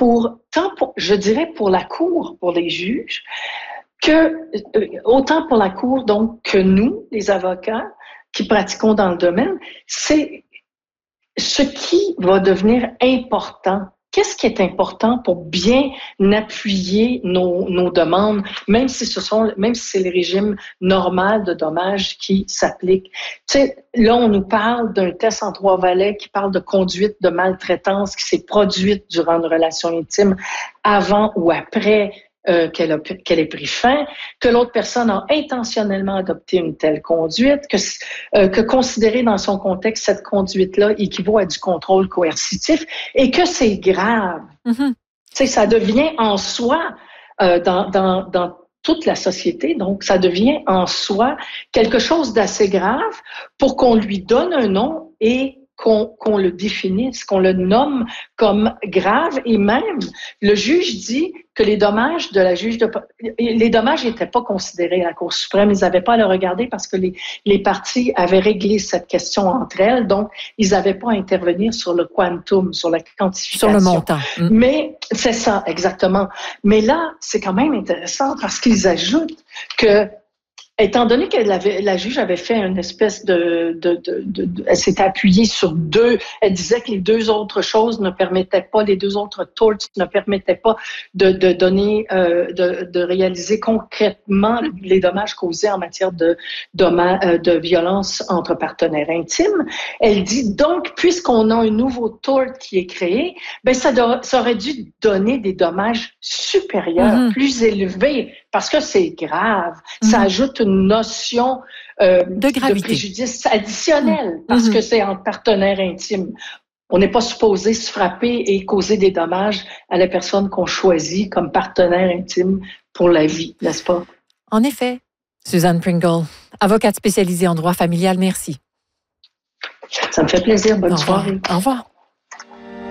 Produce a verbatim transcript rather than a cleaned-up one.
pour, tant pour, je dirais pour la Cour, pour les juges, que euh, autant pour la Cour donc que nous, les avocats qui pratiquons dans le domaine, c'est ce qui va devenir important. Qu'est-ce qui est important pour bien appuyer nos, nos demandes, même si ce sont, même si c'est le régime normal de dommages qui s'applique. Tu sais, là, on nous parle d'un test en trois volets qui parle de conduite de maltraitance qui s'est produite durant une relation intime avant ou après Euh, qu'elle, a, qu'elle ait pris fin, que l'autre personne a intentionnellement adopté une telle conduite, que, euh, que considérer dans son contexte cette conduite-là équivaut à du contrôle coercitif et que c'est grave. Mm-hmm. Tu sais, ça devient en soi, euh, dans, dans, dans toute la société, donc ça devient en soi quelque chose d'assez grave pour qu'on lui donne un nom et Qu'on, qu'on le définisse, qu'on le nomme comme grave. Et même, le juge dit que les dommages de la juge de... Les dommages n'étaient pas considérés à la Cour suprême. Ils n'avaient pas à le regarder parce que les, les parties avaient réglé cette question entre elles. Donc, ils n'avaient pas à intervenir sur le quantum, sur la quantification. Sur le montant. Mmh. Mais c'est ça, exactement. Mais là, c'est quand même intéressant parce qu'ils ajoutent que étant donné que la, la juge avait fait une espèce de, de, de, de, de... Elle s'était appuyée sur deux... Elle disait que les deux autres choses ne permettaient pas, les deux autres torts ne permettaient pas de, de donner, euh, de, de réaliser concrètement les dommages causés en matière de, de, de violence entre partenaires intimes. Elle dit donc, puisqu'on a un nouveau tort qui est créé, ben ça, doit, ça aurait dû donner des dommages supérieurs, mm-hmm. plus élevés, parce que c'est grave. Mm-hmm. Ça ajoute une notion euh, de, de préjudice additionnel, mm-hmm. parce que c'est entre partenaires intimes. On n'est pas supposé se frapper et causer des dommages à la personne qu'on choisit comme partenaire intime pour la vie, n'est-ce pas? En effet. Suzanne Pringle, avocate spécialisée en droit familial, merci. Ça me fait plaisir. Bonne Au revoir. soirée. Au revoir.